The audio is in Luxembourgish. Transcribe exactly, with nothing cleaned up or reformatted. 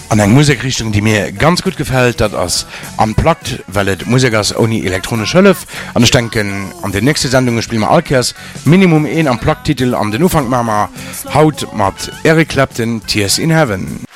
An eng Musikrichtung, die mir ganz gut gefällt, dat ass Unplugged, weil et Musikers ohne elektronische Hëllef. An ich denken, an den nächste Sendungen spielen wir Alkers Minimum een Unplugged-Titel an den Ufang Mama Haut mat Eric Clapton, Tears in Heaven.